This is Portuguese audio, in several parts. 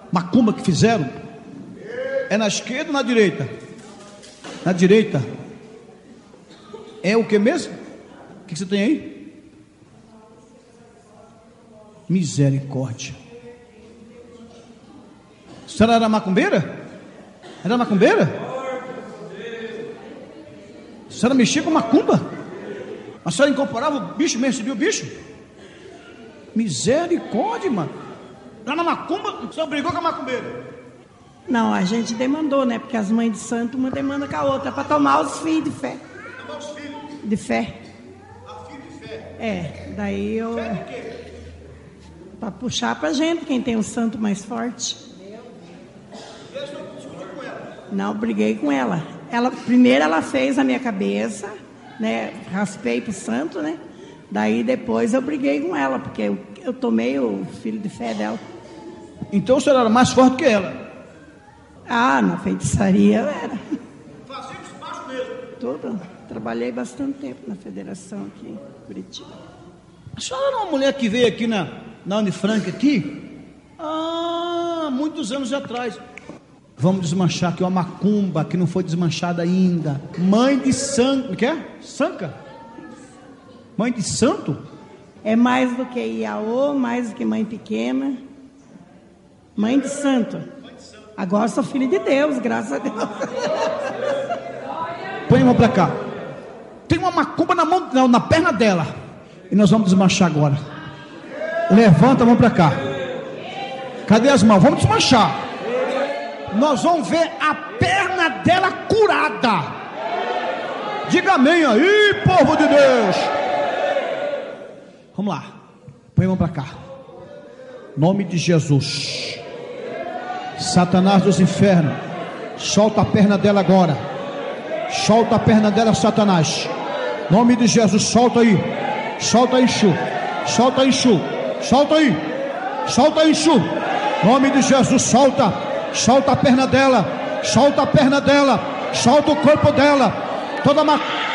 macumba que fizeram? É na esquerda ou na direita? Na direita. É o que mesmo? O que você tem aí? Misericórdia. A senhora era macumbeira? Era macumbeira? A senhora mexia com macumba? A senhora incorporava o bicho mesmo, recebia o bicho? Misericórdia, mano. Lá na macumba, a senhora brigou com a macumbeira? Não, a gente demandou, né? Porque as mães de santo, uma demanda com a outra, para tomar os filhos de fé. Tomar os filhos? De fé. A filho de fé? É, daí eu... Fé de quê? Para puxar pra gente, quem tem um santo mais forte. E a senhora discutiu com ela? Não, briguei com ela. Primeiro ela fez a minha cabeça, né? Raspei pro santo, né? Daí depois eu briguei com ela, porque eu tomei o filho de fé dela. Então a senhora era mais forte que ela? Ah, na feitiçaria eu era. Fazia despacho mesmo. Tudo. Trabalhei bastante tempo na federação aqui em Curitiba. A senhora era uma mulher que veio aqui na Unifranca aqui? Muitos anos atrás. Vamos desmanchar aqui uma macumba que não foi desmanchada ainda. Mãe de santo. O que é? Sanca? Mãe de santo? É mais do que Iaô, mais do que mãe pequena. Mãe de santo. Agora sou filho de Deus, graças a Deus. Põe a mão pra cá. Tem uma macumba na mão, não, na perna dela. E nós vamos desmanchar agora. Levanta a mão pra cá. Cadê as mãos? Vamos desmanchar. Nós vamos ver a perna dela curada. Diga amém aí, povo de Deus. Vamos lá. Põe a mão pra cá. Nome de Jesus. Satanás dos infernos, solta a perna dela agora. Solta a perna dela, Satanás. Nome de Jesus, solta aí. Solta aí, Chu. Solta aí, Chu. Solta aí. Solta aí, Chu. Nome de Jesus, solta. Solta a perna dela. Solta a perna dela. Solta o corpo dela. Toda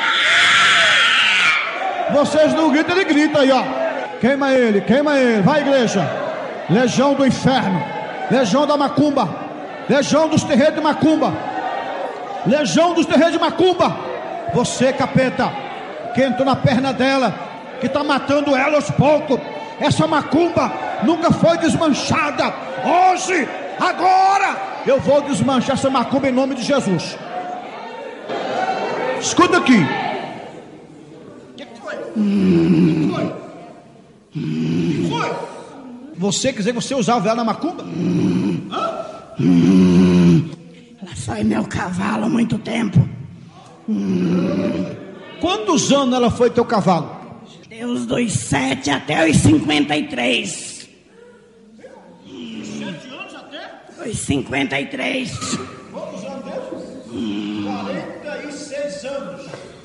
Vocês não gritam, ele grita aí, ó. Queima ele, queima ele. Vai, igreja. Legião do inferno. Legião da macumba. Legião dos terreiros de macumba. Legião dos terreiros de macumba. Você, capeta, que entrou na perna dela, que está matando ela aos poucos. Essa macumba nunca foi desmanchada. Hoje, agora, eu vou desmanchar essa macumba em nome de Jesus. Escuta aqui. O que foi? O que foi? Você quer dizer que você usava ela na macumba? Ela foi meu cavalo há muito tempo. Quantos anos ela foi teu cavalo? Deus dos 7 até os 53. 7 anos até? Os 53. Quantos anos mesmo? 46 anos.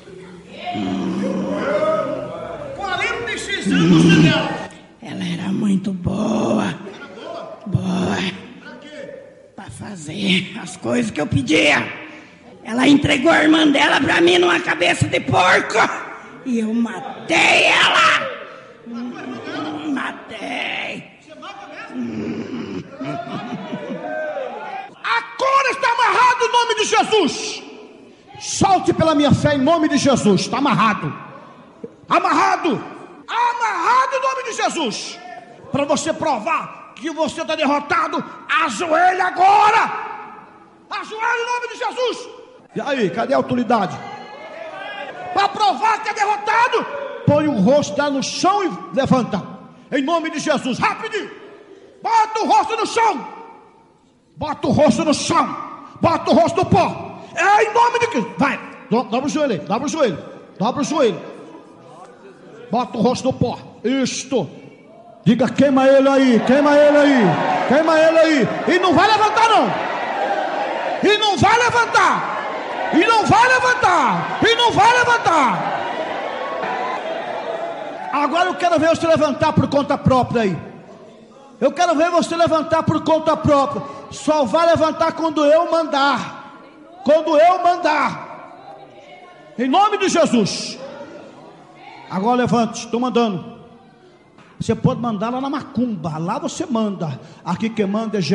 46 anos dela. Ela era muito boa. Era boa? Boa. Pra quê? Pra fazer as coisas que eu pedia. Ela entregou a irmã dela pra mim numa cabeça de porco. E eu matei ela. Matei. Você mata mesmo? Agora está amarrado em nome de Jesus. Solte pela minha fé em nome de Jesus. Está amarrado. Amarrado. Amarrado em nome de Jesus. Para você provar que você está derrotado, ajoelhe agora. Ajoelhe em nome de Jesus. E aí, cadê a autoridade? Para provar que é derrotado, põe o rosto lá no chão e levanta. Em nome de Jesus, rapidinho. Bota o rosto no chão. Bota o rosto no chão. Bota o rosto no pó. É em nome de Cristo. Vai, dobra o joelho, dobra o joelho. Dobra o joelho. Bota o rosto no pó. Isto. Diga, queima ele aí, queima ele aí, queima ele aí. E não vai levantar não. E não vai levantar. E não vai levantar. E não vai levantar. Agora eu quero ver você levantar por conta própria aí. Eu quero ver você levantar por conta própria. Só vai levantar quando eu mandar. Quando eu mandar. Em nome de Jesus. Agora levante, estou mandando. Você pode mandar lá na macumba. Lá você manda. Aqui quem manda é Jesus.